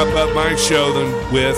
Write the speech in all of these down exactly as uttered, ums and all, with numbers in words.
wrap up my show then with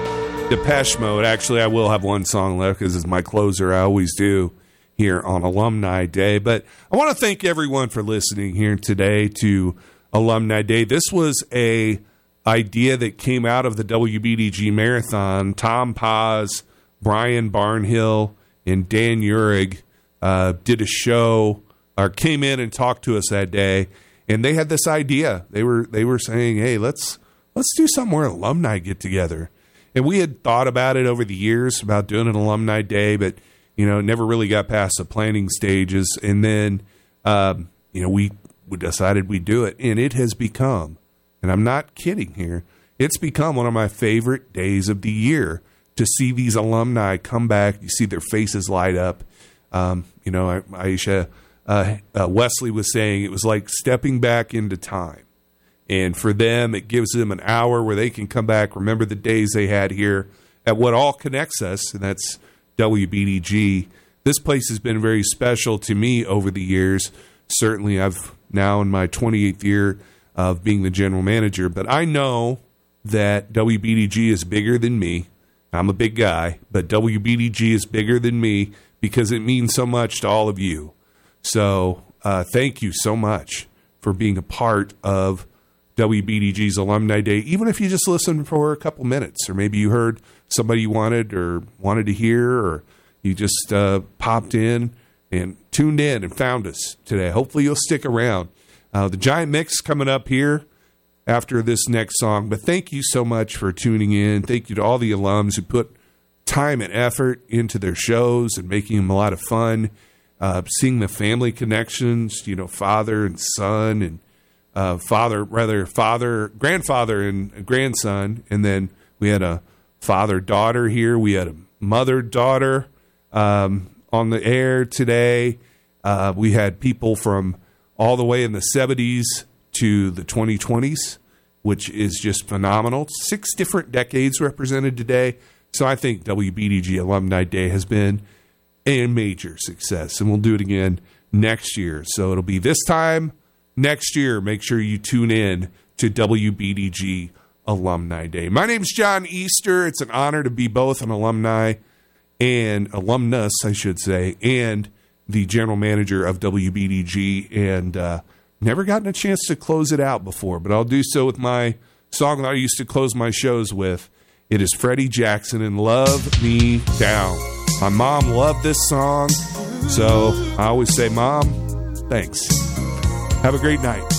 Depeche Mode. Actually, I will have one song left because it's my closer. I always do here on Alumni Day. But I want to thank everyone for listening here today to Alumni Day. This was a idea that came out of the W B D G Marathon. Tom Paz, Brian Barnhill, and Dan Urig uh, did a show, or came in and talked to us that day, and they had this idea. They were they were saying, "Hey, let's let's do something where alumni get together." And we had thought about it over the years about doing an Alumni Day, but you know, never really got past the planning stages. And then um, you know, we we decided we'd do it, and it has become, and I'm not kidding here, it's become one of my favorite days of the year to see these alumni come back. You see their faces light up. Um, you know, Aisha uh, uh, Wesley was saying it was like stepping back into time. And for them, it gives them an hour where they can come back, remember the days they had here at what all connects us, and that's W B D G. This place has been very special to me over the years. Certainly, I've now in my twenty-eighth year of being the general manager, but I know that W B D G is bigger than me. I'm a big guy, but W B D G is bigger than me because it means so much to all of you. So uh, thank you so much for being a part of W B D G's Alumni Day, even if you just listened for a couple minutes, or maybe you heard somebody you wanted or wanted to hear, or you just uh, popped in and tuned in and found us today. Hopefully you'll stick around. Uh, the Giant Mix coming up here after this next song, but thank you so much for tuning in. Thank you to all the alums who put time and effort into their shows and making them a lot of fun, uh, seeing the family connections, you know, father and son, and Uh, father, rather father, grandfather and grandson. And then we had a father-daughter here. We had a mother-daughter um, on the air today. Uh, we had people from all the way in the seventies to the twenty twenties, which is just phenomenal. Six different decades represented today. So I think W B D G Alumni Day has been a major success. And we'll do it again next year. So it'll be this time next year. Make sure you tune in to W B D G Alumni Day. My name's John Easter. It's an honor to be both an alumni and alumnus, I should say, and the general manager of W B D G, and uh, never gotten a chance to close it out before, but I'll do so with my song that I used to close my shows with. It is Freddie Jackson and Love Me Down. My mom loved this song, so I always say, Mom, thanks. Have a great night.